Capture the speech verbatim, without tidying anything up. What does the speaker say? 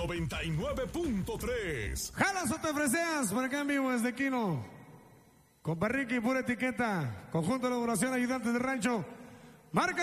noventa y nueve punto tres. Jalas o te freseas, por acá en vivo desde Quino. Compa Ricky, pura etiqueta. Conjunto de elaboración, ayudantes de rancho. Marca